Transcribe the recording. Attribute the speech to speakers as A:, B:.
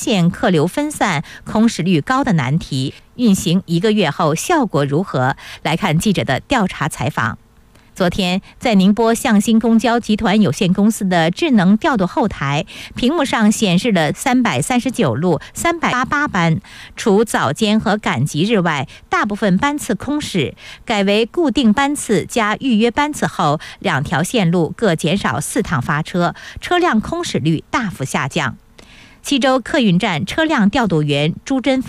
A: 现客流分散、空驶率高的难题。运行1个月后效果如何？来看记者的调查采访。昨天，在宁波向新公交集团有限公司的智能调度后台，屏幕上显示了339路388班，除早间和赶集日外，大部分班次空驶，改为固定班次加预约班次后，2条线路各减少4趟发车，车辆空驶率大幅下降。西周客运站车辆调度员朱珍